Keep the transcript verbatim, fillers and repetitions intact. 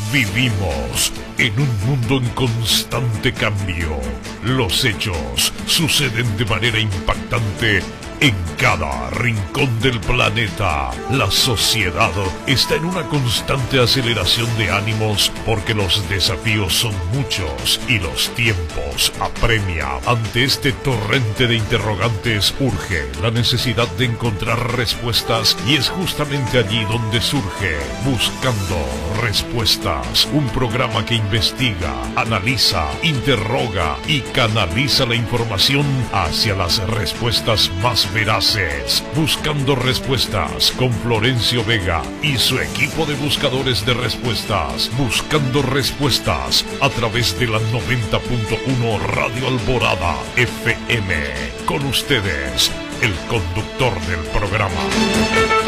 Vivimos en un mundo en constante cambio. Los hechos suceden de manera impactante en cada rincón del planeta. La sociedad está en una constante aceleración de ánimos porque los desafíos son muchos y los tiempos apremian. Ante este torrente de interrogantes urge la necesidad de encontrar respuestas, y es justamente allí donde surge Buscando Respuestas, un programa que investiga, analiza, interroga y canaliza la información hacia las respuestas más veraces. Buscando Respuestas con Florencio Vega y su equipo de buscadores de respuestas. Buscando Respuestas a través de la noventa punto uno Radio Alborada F M. Con ustedes, el conductor del programa.